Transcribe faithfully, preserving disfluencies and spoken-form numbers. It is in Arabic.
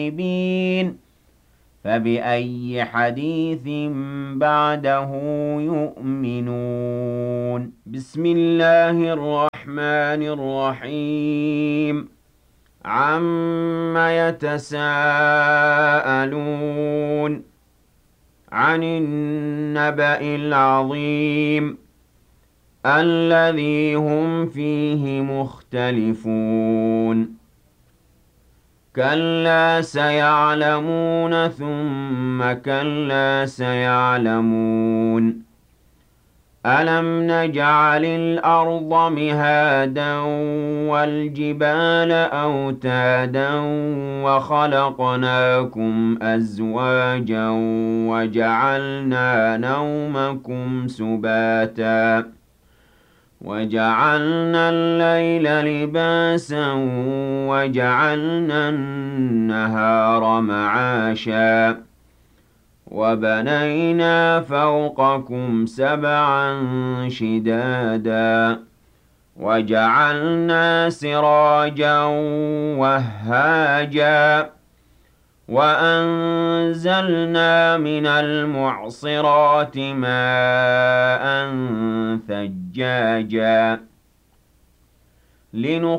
الغائبين فبأي حديث بعده يؤمنون بسم الله الرحمن الرحيم عم يتساءلون عن النبأ العظيم الذي هم فيه مختلفون كلا سيعلمون ثم كلا سيعلمون ألم نجعل الأرض مهادا والجبال أوتادا وخلقناكم أزواجا وجعلنا نومكم سباتا وجعلنا الليل لباسا وجعلنا النهار معاشا وبنينا فوقكم سبعا شدادا وجعلنا سراجا وهاجا وأنزلنا من المعصرات ماء ثجاجا